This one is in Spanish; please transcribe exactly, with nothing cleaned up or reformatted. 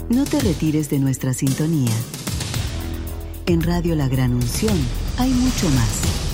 No te retires de nuestra sintonía. En Radio La Gran Unción hay mucho más.